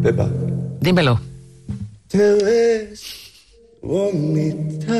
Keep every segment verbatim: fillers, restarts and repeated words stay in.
Pepa. Dímelo. Te ves bonita.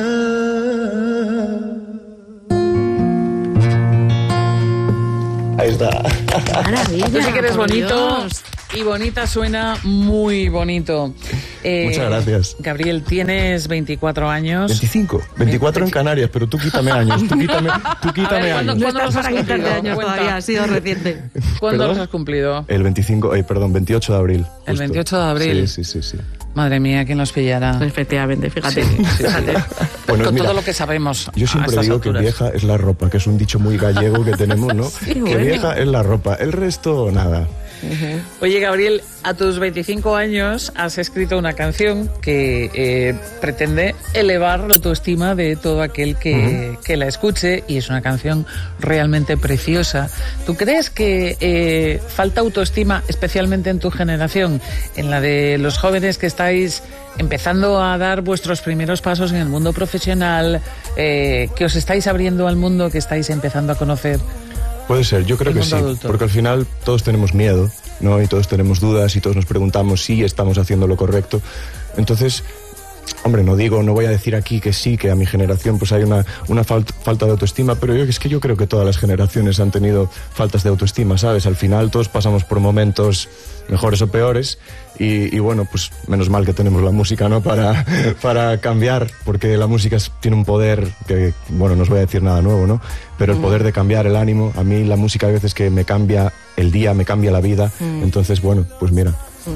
Ahí está. Maravilla. Tú sí que eres bonito. Dios. Y bonita suena muy bonito. Eh, Muchas gracias. Gabriel, tienes veinticuatro años. veinticinco. veinticuatro en Canarias, pero tú quítame años. Tú quítame, tú quítame A ver, años. No ¿Cuándo estás los has para quitarte cumplido? años Cuenta. todavía, ha sido reciente. ¿Cuándo ¿Perdón? los has cumplido? El veinticinco, eh, perdón, veintiocho de abril. El justo. veintiocho de abril. Sí, sí, sí, sí. Madre mía, ¿quién los pillará? Efectivamente, fíjate. Sí, sí, sí. fíjate. Bueno, Con mira, todo lo que sabemos. Yo a siempre estas digo que alturas. vieja es la ropa, que es un dicho muy gallego que tenemos, ¿no? Sí, que bueno. vieja es la ropa, el resto nada. Oye, Gabriel, a tus veinticinco años has escrito una canción que eh, pretende elevar la autoestima de todo aquel que, uh-huh. que la escuche, y es una canción realmente preciosa. ¿Tú crees que eh, falta autoestima, especialmente en tu generación, en la de los jóvenes que estáis empezando a dar vuestros primeros pasos en el mundo profesional, eh, que os estáis abriendo al mundo, que estáis empezando a conocer? Puede ser, yo creo El que mundo sí, adulto. porque al final todos tenemos miedo, ¿no? Y todos tenemos dudas y todos nos preguntamos si estamos haciendo lo correcto. Entonces, hombre, no digo, no voy a decir aquí que sí, que a mi generación pues hay una, una falt- falta de autoestima, pero yo, es que yo creo que todas las generaciones han tenido faltas de autoestima, ¿sabes? Al final todos pasamos por momentos mejores o peores y, y bueno, pues menos mal que tenemos la música, ¿no? Para, para cambiar, porque la música es, tiene un poder que, bueno, no os voy a decir nada nuevo, ¿no? Pero el poder de cambiar el ánimo, a mí la música a veces que me cambia el día, me cambia la vida, mm. entonces bueno, pues mira.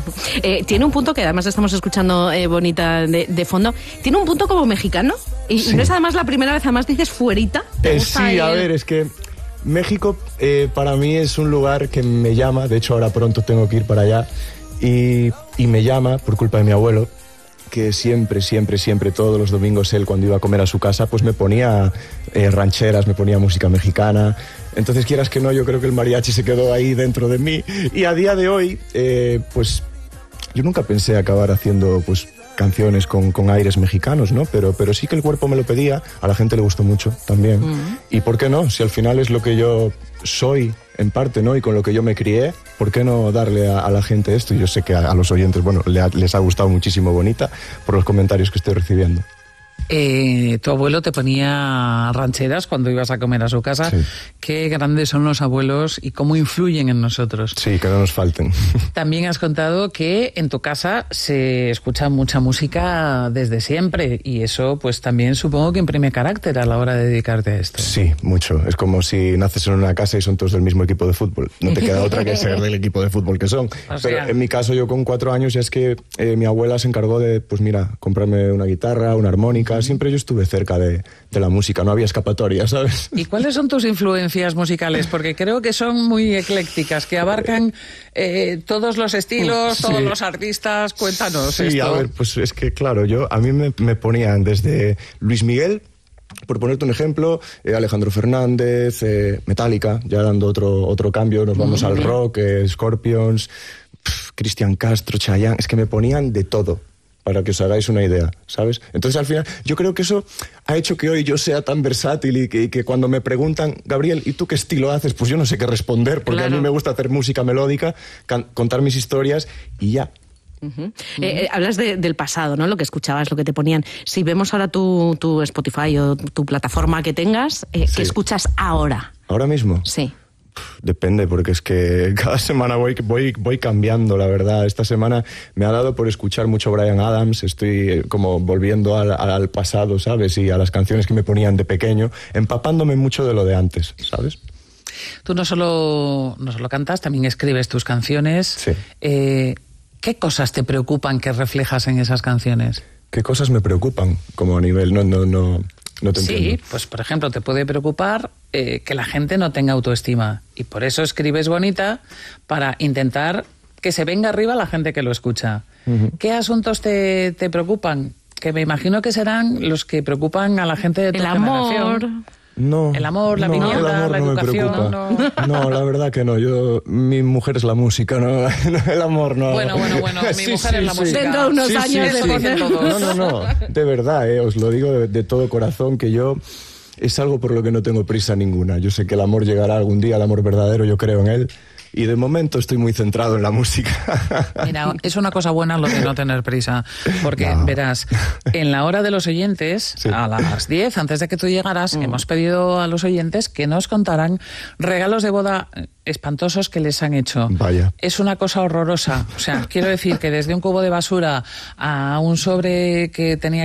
Eh, tiene un punto que además estamos escuchando eh, bonita de, de fondo. Tiene un punto como mexicano y, sí. y no es además la primera vez, además dices fuerita. Eh, sí, a el... ver, es que México eh, para mí es un lugar que me llama. De hecho ahora pronto tengo que ir para allá y, y me llama por culpa de mi abuelo, que siempre, siempre, siempre, todos los domingos él cuando iba a comer a su casa, pues me ponía eh, rancheras, me ponía música mexicana. Entonces, quieras que no, yo creo que el mariachi se quedó ahí dentro de mí. Y a día de hoy, eh, pues yo nunca pensé acabar haciendo pues canciones con, con aires mexicanos, ¿no? Pero, pero sí que el cuerpo me lo pedía, a la gente le gustó mucho también. Mm. Y ¿por qué no? Si al final es lo que yo soy, en parte, ¿no? Y con lo que yo me crié, ¿por qué no darle a, a la gente esto? Y yo sé que a, a los oyentes, bueno, le ha, les ha gustado muchísimo Bonita por los comentarios que estoy recibiendo. Eh, tu abuelo te ponía rancheras cuando ibas a comer a su casa. Sí. Qué grandes son los abuelos y cómo influyen en nosotros. Sí, que no nos falten. También has contado que en tu casa se escucha mucha música desde siempre y eso pues también supongo que imprime carácter a la hora de dedicarte a esto. Sí, mucho. Es como si naces en una casa y son todos del mismo equipo de fútbol. No te queda otra que ser del equipo de fútbol que son. O sea, pero en mi caso, yo con cuatro años ya es que eh, mi abuela se encargó de, pues mira, comprarme una guitarra, una armónica. Siempre yo estuve cerca de, de la música, no había escapatoria, ¿sabes? ¿Y cuáles son tus influencias musicales? Porque creo que son muy eclécticas, que abarcan eh, todos los estilos, sí. todos los artistas. Cuéntanos sí, esto. A ver, pues es que claro, yo a mí me, me ponían desde Luis Miguel, por ponerte un ejemplo, eh, Alejandro Fernández, eh, Metallica, ya dando otro, otro cambio, nos vamos mm, al bien. rock, eh, Scorpions, pff, Cristian Castro, Chayanne, es que me ponían de todo, para que os hagáis una idea, ¿sabes? Entonces, al final, yo creo que eso ha hecho que hoy yo sea tan versátil y que, y que cuando me preguntan, Gabriel, ¿y tú qué estilo haces? Pues yo no sé qué responder, porque claro. a mí me gusta hacer música melódica, can- contar mis historias y ya. Uh-huh. Uh-huh. Eh, eh, hablas de, del pasado, ¿no? Lo que escuchabas, lo que te ponían. Si vemos ahora tu, tu Spotify o tu plataforma que tengas, eh, sí. ¿qué escuchas ahora? ¿Ahora mismo? Sí. Depende, porque es que cada semana voy, voy, voy cambiando, la verdad. Esta semana me ha dado por escuchar mucho Bryan Adams, estoy como volviendo al, al pasado, ¿sabes? Y a las canciones que me ponían de pequeño, empapándome mucho de lo de antes, ¿sabes? Tú no solo, no solo cantas, también escribes tus canciones. Sí. Eh, ¿Qué cosas te preocupan que reflejas en esas canciones? ¿Qué cosas me preocupan? Como a nivel, no, no, no... No te sí, entiendo. Pues por ejemplo, te puede preocupar eh, que la gente no tenga autoestima y por eso escribes Bonita, para intentar que se venga arriba la gente que lo escucha. Uh-huh. ¿Qué asuntos te, te preocupan? Que me imagino que serán los que preocupan a la gente de tu El generación. amor... No, el amor, la no, vivienda, el amor la no educación. Me preocupa. No. no, la verdad que no. Yo, mi mujer es la música, no, el amor no. Bueno, bueno, bueno. Mi sí, mujer sí, es la sí. música. Dentro de unos sí, años sí, de sí. poner todos. No, no, no. De verdad, eh, os lo digo de, de todo corazón, que yo es algo por lo que no tengo prisa ninguna. Yo sé que el amor llegará algún día, el amor verdadero, yo creo en él. y de momento estoy muy centrado en la música. Mira, es una cosa buena lo de no tener prisa, porque no. verás, en la hora de los oyentes, sí. a las diez, antes de que tú llegaras, mm. hemos pedido a los oyentes que nos contaran regalos de boda espantosos que les han hecho. Vaya. Es una cosa horrorosa. O sea, quiero decir que desde un cubo de basura a un sobre que tenía